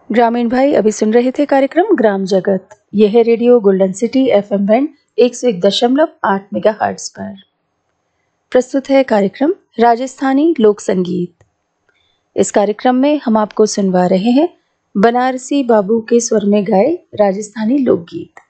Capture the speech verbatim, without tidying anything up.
ग्रामीण भाई अभी सुन रहे थे कार्यक्रम ग्राम जगत। यह है radio golden city FM band एक सौ एक दशमलव आठ मेगाहर्ट्ज पर। प्रस्तुत है कार्यक्रम राजस्थानी लोक संगीत। इस कार्यक्रम में हम आपको सुनवा रहे हैं बनारसी बाबू के स्वर में गाए राजस्थानी लोकगीत।